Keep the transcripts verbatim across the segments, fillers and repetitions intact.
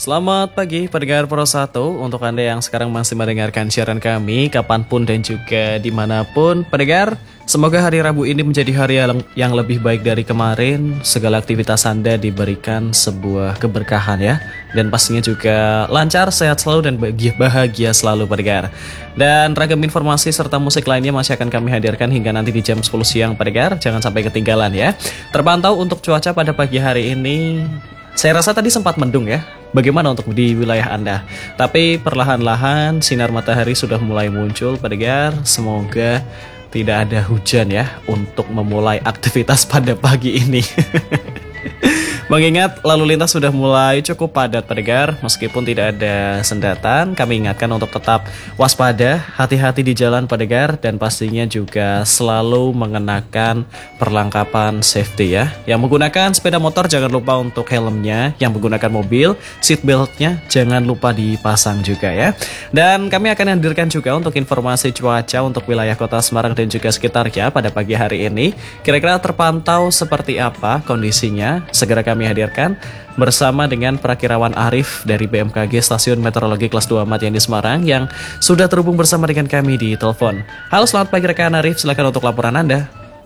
Selamat pagi pendengar Pro satu. Untuk Anda yang sekarang masih mendengarkan siaran kami kapanpun dan juga dimanapun pendengar, semoga hari Rabu ini menjadi hari yang, yang lebih baik dari kemarin. Segala aktivitas Anda diberikan sebuah keberkahan ya, dan pastinya juga lancar, sehat selalu dan bahagia, bahagia selalu pendengar. Dan ragam informasi serta musik lainnya masih akan kami hadirkan hingga nanti di jam sepuluh siang pendengar. Jangan sampai ketinggalan ya. Terpantau untuk cuaca pada pagi hari ini, saya rasa tadi sempat mendung ya. Bagaimana untuk di wilayah Anda? Tapi perlahan-lahan sinar matahari sudah mulai muncul pendengar. Semoga tidak ada hujan ya untuk memulai aktivitas pada pagi ini. Mengingat lalu lintas sudah mulai cukup padat pendengar, meskipun tidak ada sendatan, kami ingatkan untuk tetap waspada, hati-hati di jalan pendengar, dan pastinya juga selalu mengenakan perlengkapan safety ya. Yang menggunakan sepeda motor jangan lupa untuk helmnya, yang menggunakan mobil seat beltnya jangan lupa dipasang juga ya. Dan kami akan hadirkan juga untuk informasi cuaca untuk wilayah kota Semarang dan juga sekitarnya pada pagi hari ini. Kira-kira terpantau seperti apa kondisinya? Segera kami hadirkan bersama dengan Prakirawan Arif dari B M K G Stasiun Meteorologi Kelas dua Matian di Semarang yang sudah terhubung bersama dengan kami di telepon. Halo, selamat pagi rekan Arif, silakan untuk laporan Anda.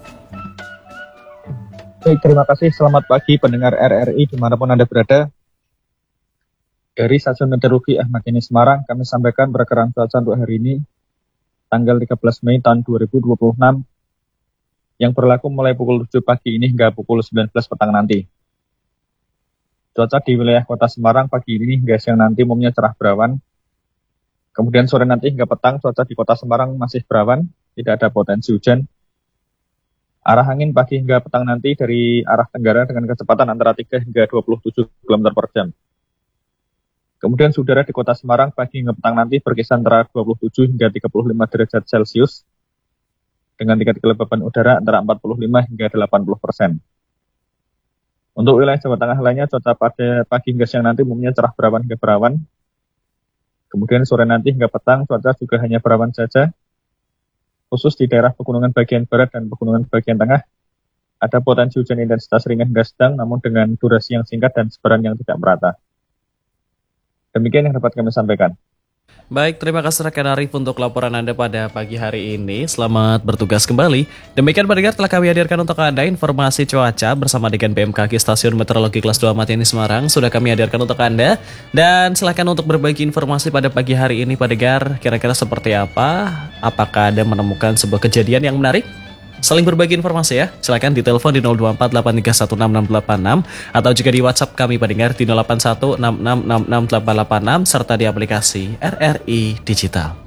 Baik, terima kasih. Selamat pagi pendengar R R I dimanapun Anda berada. Dari Stasiun Meteorologi Ahmad Yani Semarang, kami sampaikan perkiraan cuaca untuk hari ini, tanggal tiga belas Mei tahun dua ribu dua puluh enam, yang berlaku mulai pukul tujuh pagi ini hingga pukul sembilan belas petang nanti. Cuaca di wilayah kota Semarang pagi ini hingga siang nanti umumnya cerah berawan. Kemudian sore nanti hingga petang cuaca di kota Semarang masih berawan, tidak ada potensi hujan. Arah angin pagi hingga petang nanti dari arah tenggara dengan kecepatan antara tiga hingga dua puluh tujuh kilometer per jam. Kemudian udara di kota Semarang pagi hingga petang nanti berkisar antara dua puluh tujuh hingga tiga puluh lima derajat Celcius dengan tingkat kelembapan udara antara empat puluh lima hingga delapan puluh persen. Untuk wilayah Jawa Tengah lainnya, cuaca pada pagi hingga siang nanti umumnya cerah berawan hingga berawan. Kemudian sore nanti hingga petang, cuaca juga hanya berawan saja. Khusus di daerah pegunungan bagian barat dan pegunungan bagian tengah, ada potensi hujan intensitas ringan hingga sedang, namun dengan durasi yang singkat dan sebaran yang tidak merata. Demikian yang dapat kami sampaikan. Baik, terima kasih rekan Arif untuk laporan Anda pada pagi hari ini. Selamat bertugas kembali. Demikian pendengar, telah kami hadirkan untuk Anda informasi cuaca bersama dengan B M K G Stasiun Meteorologi Kelas dua Matian di Semarang. Sudah kami hadirkan untuk Anda. Dan silakan untuk berbagi informasi pada pagi hari ini pendengar. Kira-kira seperti apa? Apakah Anda menemukan sebuah kejadian yang menarik? Saling berbagi informasi ya. Silakan ditelepon di nol dua empat delapan tiga satu enam enam delapan enam atau juga di WhatsApp kami pendengar di nol delapan satu enam enam enam enam delapan delapan enam serta di aplikasi R R I Digital.